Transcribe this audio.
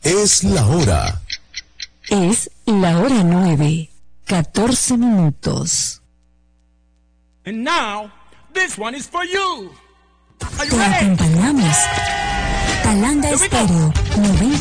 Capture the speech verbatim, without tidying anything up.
Es la hora. Es la hora nueve, catorce minutos. And now, this one is for you. Are you Te ready? acompañamos. Talanda Estéreo noventa.